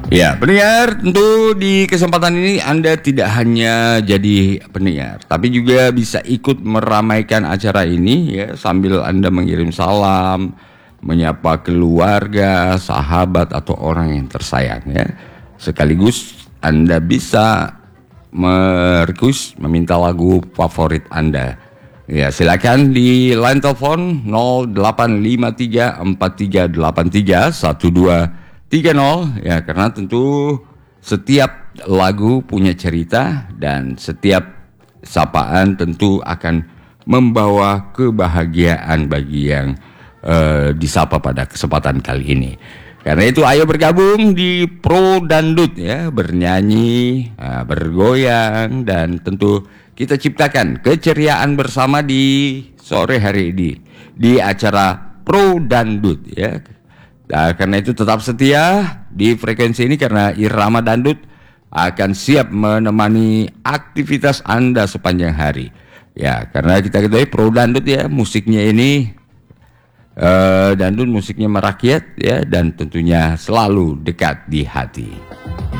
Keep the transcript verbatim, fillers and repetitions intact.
Ya, pendengar, tentu di kesempatan ini Anda tidak hanya jadi pendengar, tapi juga bisa ikut meramaikan acara ini ya, sambil Anda mengirim salam, menyapa keluarga, sahabat atau orang yang tersayang ya. Sekaligus Anda bisa merequest, meminta lagu favorit Anda. Ya, silakan di line telepon nol delapan lima tiga empat tiga delapan tiga satu dua tiga nol ya, karena tentu setiap lagu punya cerita dan setiap sapaan tentu akan membawa kebahagiaan bagi yang uh, disapa pada kesempatan kali ini. Karena itu ayo bergabung di Pro Dangdut ya, bernyanyi, uh, bergoyang, dan tentu kita ciptakan keceriaan bersama di sore hari ini di acara Pro Dangdut ya. Nah, karena itu tetap setia di frekuensi ini karena Irama Dangdut akan siap menemani aktivitas Anda sepanjang hari. Ya, karena kita ketahui Pro Dangdut ya, musiknya ini uh, dangdut musiknya merakyat ya, dan tentunya selalu dekat di hati.